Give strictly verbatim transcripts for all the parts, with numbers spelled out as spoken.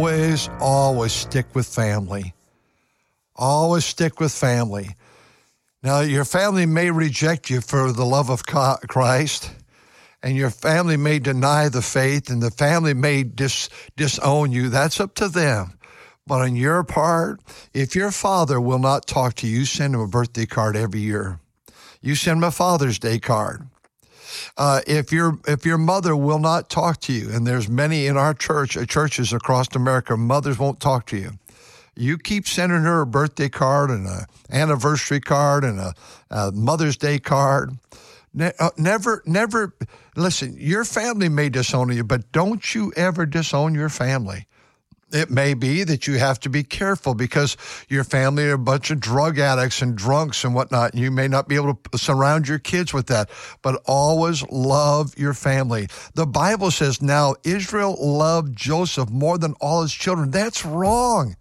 always, always stick with family. Always stick with family. Now, your family may reject you for the love of Christ, and your family may deny the faith, and the family may dis- disown you. That's up to them. But on your part, if your father will not talk to you, you send him a birthday card every year. You send him a Father's Day card. Uh, if your if your mother will not talk to you, and there's many in our church, uh, churches across America, mothers won't talk to you. You keep sending her a birthday card and an anniversary card and a, a Mother's Day card. Ne- uh, never, never, listen, your family may disown you, but don't you ever disown your family. It may be that you have to be careful because your family are a bunch of drug addicts and drunks and whatnot. You may not be able to surround your kids with that, but always love your family. The Bible says now Israel loved Joseph more than all his children. That's wrong.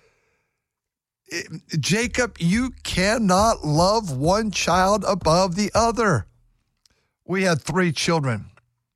Jacob, you cannot love one child above the other. We had three children.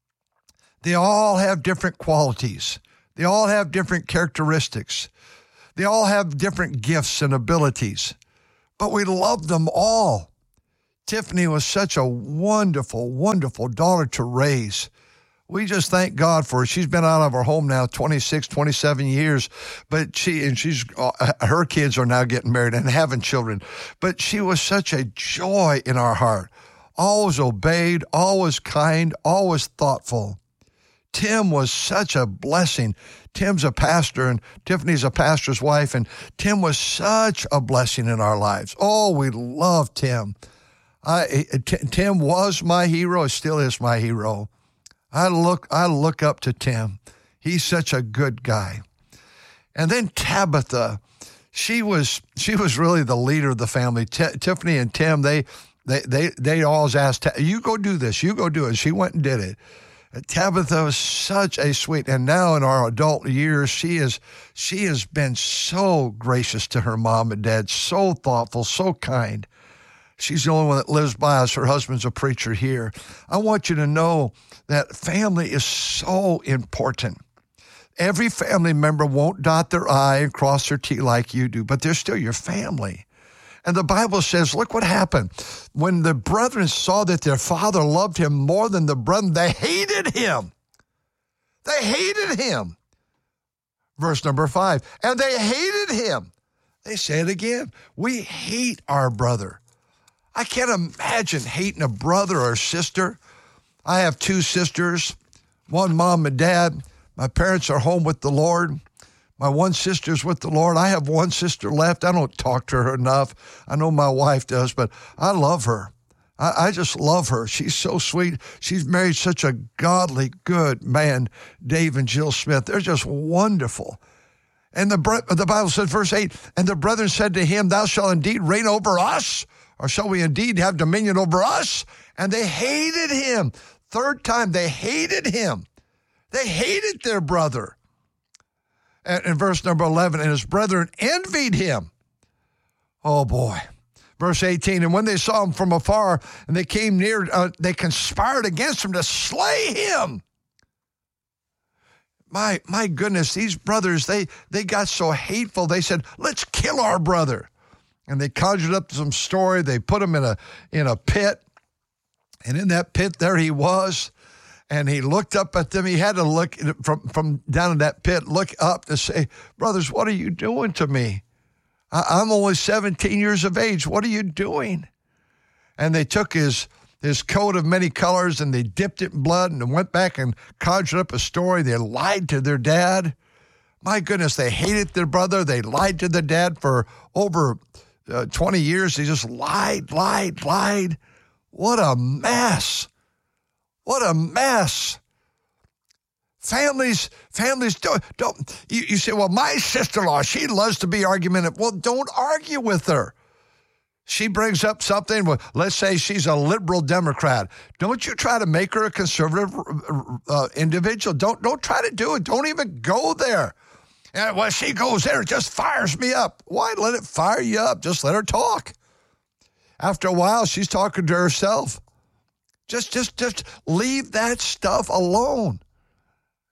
They all have different qualities. They all have different characteristics. They all have different gifts and abilities, but we loved them all. Tiffany was such a wonderful, wonderful daughter to raise. We just thank God for her. She's been out of our home now twenty-six, twenty-seven years, but she and she's uh, her kids are now getting married and having children. But she was such a joy in our heart. Always obeyed, always kind, always thoughtful. Tim was such a blessing. Tim's a pastor, and Tiffany's a pastor's wife, and Tim was such a blessing in our lives. Oh, we love Tim. I, T- Tim was my hero, still is my hero. I look, I look up to Tim. He's such a good guy. And then Tabitha, she was, she was really the leader of the family. T- Tiffany and Tim, they, they, they, they always asked, you go do this, you go do it. She went and did it. Tabitha was such a sweet, and now in our adult years, she is she has been so gracious to her mom and dad, so thoughtful, so kind. She's the only one that lives by us. Her husband's a preacher here. I want you to know that family is so important. Every family member won't dot their I and cross their T like you do, but they're still your family. And the Bible says, look what happened. When the brethren saw that their father loved him more than the brethren, they hated him. They hated him. Verse number five, and they hated him. They say it again. We hate our brother. I can't imagine hating a brother or sister. I have two sisters, one mom and dad. My parents are home with the Lord. My one sister's with the Lord. I have one sister left. I don't talk to her enough. I know my wife does, but I love her. I, I just love her. She's so sweet. She's married such a godly, good man, Dave and Jill Smith. They're just wonderful. And the, the Bible says, verse eight, and the brethren said to him, thou shalt indeed reign over us, or shall we indeed have dominion over us? And they hated him. Third time, they hated him. They hated their brother. In verse number eleven, and his brethren envied him. Oh, boy. Verse eighteen, and when they saw him from afar, and they came near, uh, they conspired against him to slay him. My my goodness, these brothers, they, they got so hateful, they said, let's kill our brother. And they conjured up some story. They put him in a in a pit, and in that pit there he was. And he looked up at them. He had to look from, from down in that pit, look up to say, brothers, what are you doing to me? I, I'm only seventeen years of age. What are you doing? And they took his, his coat of many colors and they dipped it in blood and went back and conjured up a story. They lied to their dad. My goodness, they hated their brother. They lied to their dad for over uh, twenty years. They just lied, lied, lied. What a mess. What a mess. Families, families don't, don't you, you say, well, my sister-in-law, she loves to be argumentative. Well, don't argue with her. She brings up something, well, let's say she's a liberal Democrat. Don't you try to make her a conservative uh, individual. Don't, don't try to do it. Don't even go there. And when she goes there, it just fires me up. Why let it fire you up? Just let her talk. After a while, she's talking to herself. Just, just, just leave that stuff alone.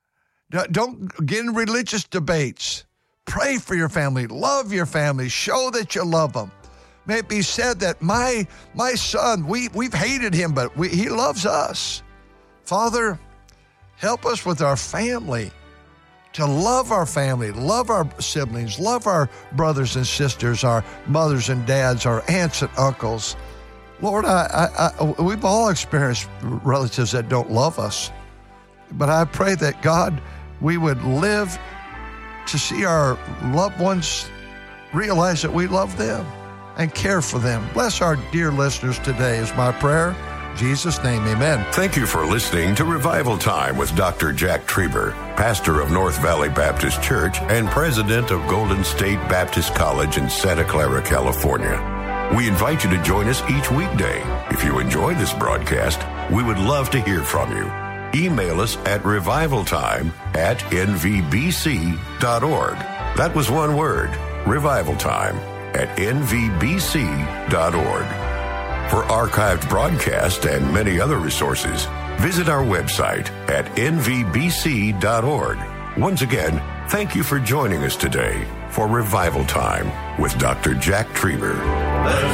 Don't get in religious debates. Pray for your family. Love your family. Show that you love them. May it be said that my my son, we, we've hated him, but we, he loves us. Father, help us with our family, to love our family, love our siblings, love our brothers and sisters, our mothers and dads, our aunts and uncles. Lord, I, I, I, we've all experienced relatives that don't love us. But I pray that, God, we would live to see our loved ones realize that we love them and care for them. Bless our dear listeners today is my prayer. In Jesus' name, amen. Thank you for listening to Revival Time with Doctor Jack Trieber, pastor of North Valley Baptist Church and president of Golden State Baptist College in Santa Clara, California. We invite you to join us each weekday. If you enjoy this broadcast, we would love to hear from you. Email us at revivaltime at n v b c dot org. That was one word, revivaltime at n v b c dot org. For archived broadcasts and many other resources, visit our website at n v b c dot org. Once again, thank you for joining us today for Revival Time with Doctor Jack Trieber.